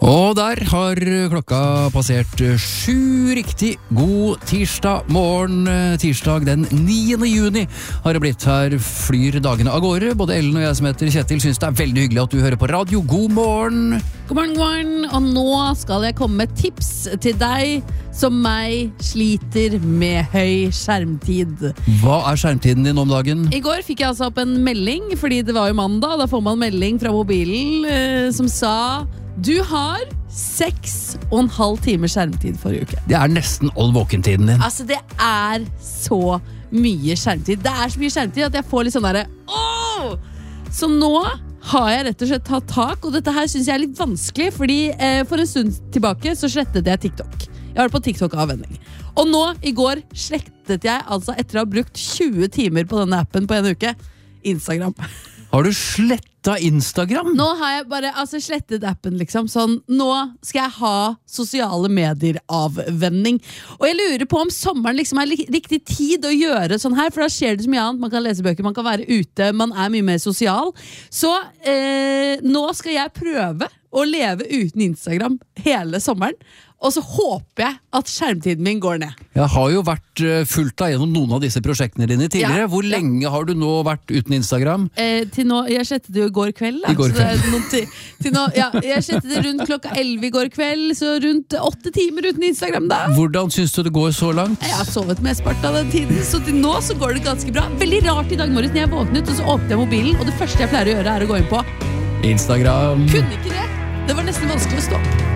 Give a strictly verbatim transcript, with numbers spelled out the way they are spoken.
Og der har klokka passert sju riktig. God tirsdag morgen. Tirsdag den niende juni har det blitt. Her flyr dagene av gårde. Både Ellen og jeg som heter Kjetil synes det er veldig hyggelig at du hører på radio. God morgen. God morgen, god morgen. Og nå skal jeg komme med tips til deg som meg sliter med høy skjermtid. Hva er skjermtiden din om dagen? I går fikk jeg altså opp en melding, fordi det var jo mandag. Da får man melding fra mobilen eh, som sa: du har seks og en halv time skjermtid forrige uke. Det er nesten all våkentiden din. Altså, det er så mye skjermtid. Det er så mye skjermtid at jeg får litt sånn derre åh! Så nå har jeg rett og slett tatt tak, og dette her synes jeg er litt vanskelig, fordi eh, for en stund tilbake så slettet jeg TikTok. Jeg har vært på TikTok-avvenning. Og nå, i går, slettet jeg, altså etter å ha brukt tjue timer på denne appen på en uke, Instagram. Har du slettet Instagram? Nå har jeg bare altså, slettet appen, liksom. Sånn, nå skal jeg ha sosiale medier-avvenning. Og jeg lurer på om sommeren liksom er riktig tid å gjøre sånn her, for da skjer det så mye annet. Man kan lese bøker, man kan være ute, man er mye mer sosial. Så eh, nå skal jeg prøve å leve uten Instagram hele sommeren. Og så håper jeg at skjermtiden min går ned. Jeg har jo vært fulgt deg gjennom noen av disse prosjektene dine tidligere. Ja, Hvor ja. lenge har du nå vært uten Instagram? Eh, til nå, jeg slettet det jo i går kveld. Da. I går kveld. Så det er noen ti- til nå, ja, jeg slettet det rundt klokka elleve i går kveld, så rundt åtte timer uten Instagram da. Hvordan synes du det går så langt? Jeg har sovet mesteparten av den tiden, så til nå så går det ganske bra. Veldig rart i dag morges når jeg våknet, og så åpnet jeg mobilen, og det første jeg pleier å gjøre er å gå inn på Instagram. Kunne ikke det. Det var nesten vanskelig å stå.